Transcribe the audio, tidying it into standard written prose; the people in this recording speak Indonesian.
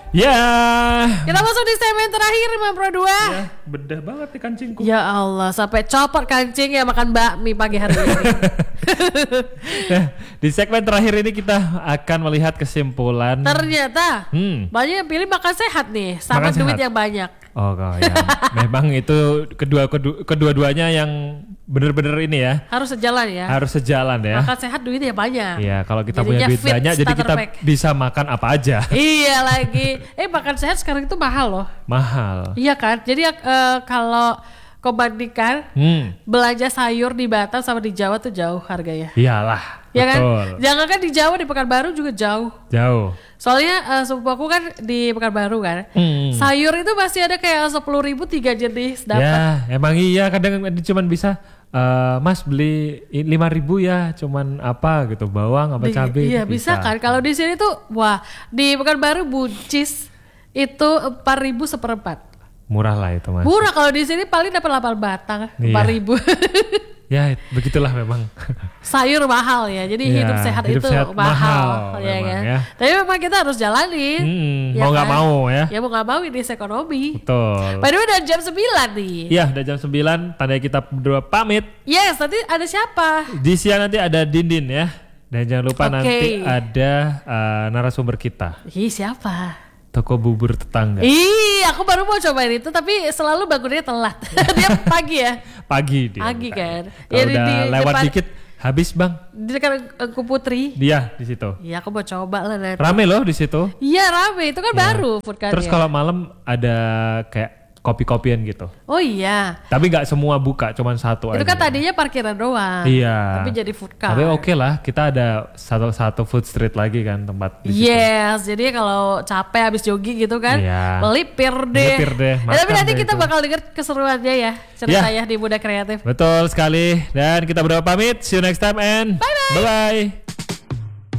Ya. Kita masuk di segmen terakhir Pro 2. Ya, bedah banget nih kancingku. Ya Allah, sampai copot kancing ya makan bakmi pagi hari ini. Nah, di segmen terakhir ini kita akan melihat kesimpulan. Ternyata banyak yang pilih makan sehat nih, sama Makan duit sehat. yang banyak. Oh ya, memang itu kedua-duanya yang bener-bener ini ya. Harus sejalan ya. Harus sejalan ya. Makan sehat duitnya banyak. Iya, kalau kita Jadinya punya duit fit banyak, jadi starter kita pack. bisa makan apa aja. Iya lagi. Makan sehat sekarang itu mahal loh. Mahal. Iya kan. Jadi kalau kau bandingkan belanja sayur di Batam sama di Jawa tuh jauh harganya. Iyalah. Ya kan? Betul. Jangan kan di Jawa, di Pekanbaru juga jauh. Jauh. Soalnya sepupu aku kan di Pekanbaru kan. Sayur itu masih ada kayak 10.000 3 jenis dapat. Ya, emang iya kadang cuman bisa Mas beli 5.000 ya, cuman apa gitu, bawang apa cabai. Iya bisa kan. Kalau di sini tuh wah, di Pekanbaru buncis itu 4.000 seperempat. Murah lah itu Mas. Murah, kalau di sini paling dapat 8 batang, Iya. 4.000. Ya, begitulah memang. Sayur mahal ya. Jadi Iya, hidup sehat hidup itu sehat mahal ya memang kan. ya. Tapi memang kita harus jalanin. Ya mau nggak kan? mau ya. Ya mau nggak mau ini ekonomi. Betul. By the way udah jam 9 nih. Iya, udah jam 9, tandanya kita berdua pamit. Yes, nanti ada siapa? Di siang nanti ada Dindin ya. Dan jangan lupa Oke. nanti ada narasumber kita. Ih, siapa? Toko bubur tetangga. Ih, aku baru mau cobain itu tapi selalu bangunnya telat. Dia pagi ya? Pagi dia. Pagi kan. Kalau Ya, udah lewat depan, dikit habis Bang. di dekat Engku Putri. Dia di situ. Iya, aku mau coba lah nanti. Rame loh di situ. Iya, rame. Itu kan baru food cart. Terus kalau malam ada kayak kopi-kopian gitu. Oh iya. Tapi nggak semua buka, cuman satu Itu aja. kan tadinya parkiran doang. Iya. Tapi jadi food cart. Tapi oke lah, kita ada satu food street lagi kan tempat di situ. Yes, jadi kalau capek habis jogging gitu kan, Iya. melipir deh. Melipir deh, Tapi makan nanti deh kita itu. bakal denger keseruannya ya, ceritanya di Muda Kreatif. Betul sekali. Dan kita berdua pamit. See you next time and bye-bye.